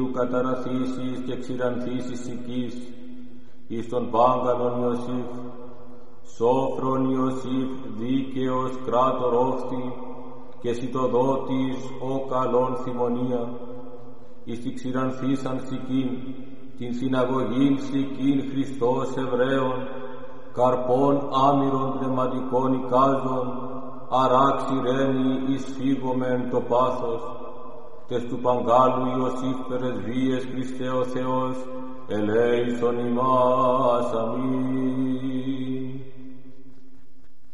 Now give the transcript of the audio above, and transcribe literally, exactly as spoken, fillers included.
Κυρίου καταραθήσεις και ξηρανθήσεις οικής, εις τον πάγκαλον Ιωσήφ, σόφρον Ιωσήφ, δίκαιος κράτορ όφτη, και σιτοδότης ο καλόν θυμονία, εις τη ξηρανθήσαν σικήν, την συναγωγήν σικήν Χριστός Εβραίων, καρπών άμυρων πνευματικών εικάζων, αράξει ρέμι εις φύγομεν το πάθος, τες του Παγκάλου Ιωσήφ πρεσβείες Χριστέ ο Θεός, ελέησον ημάς, αμήν.